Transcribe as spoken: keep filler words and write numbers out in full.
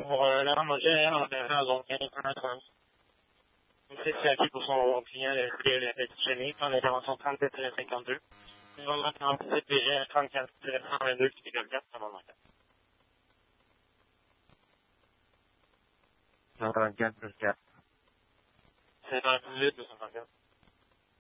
pour euh, la homogène en zone quinze trente. C'est acquis pour son client, le courrier additionné, en intervention trente-sept cinquante-deux. Nous allons mettre en petit P G trente-quatre cent vingt-deux qui est le quatre, ça va manquer. cent trente-quatre plus quatre. cinquante-huit deux cent trente-quatre.